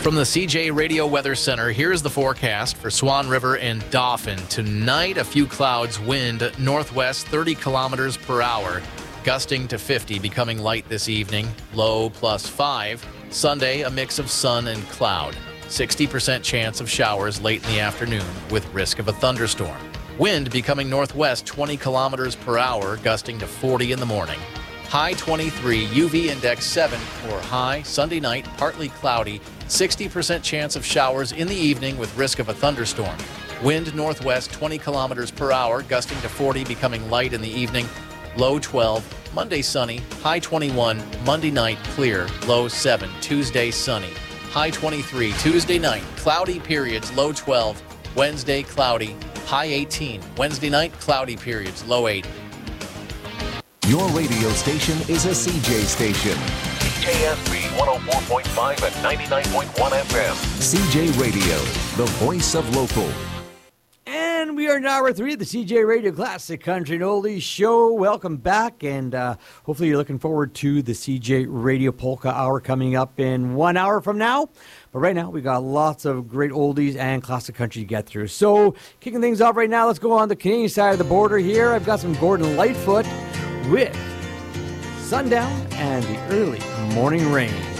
From the CJ Radio Weather Center, here's the forecast for Swan River and Dauphin. Tonight, a few clouds, wind northwest 30 kilometers per hour, gusting to 50, becoming light this evening, low +5. Sunday, a mix of sun and cloud. 60% chance of showers late in the afternoon with risk of a thunderstorm. Wind becoming northwest 20 kilometers per hour, gusting to 40 in the morning. High 23, UV index 7 or high. Sunday night, partly cloudy. 60% chance of showers in the evening with risk of a thunderstorm. Wind northwest 20 kilometers per hour, gusting to 40, becoming light in the evening. Low 12. Monday sunny. High 21. Monday night clear. Low 7. Tuesday sunny. High 23. Tuesday night cloudy periods. Low 12. Wednesday cloudy. High 18. Wednesday night cloudy periods. Low 8. Your radio station is a CJ station. CJSB 104.5 and 99.1 FM. CJ Radio, the voice of local. And we are in hour 3 of the CJ Radio Classic Country and Oldies Show. Welcome back, and hopefully you're looking forward to the CJ Radio Polka Hour coming up in 1 hour from now. But right now, we got lots of great oldies and classic country to get through. So, kicking things off right now, let's go on the Canadian side of the border here. I've got some Gordon Lightfoot with Sundown and the Early Morning Rain.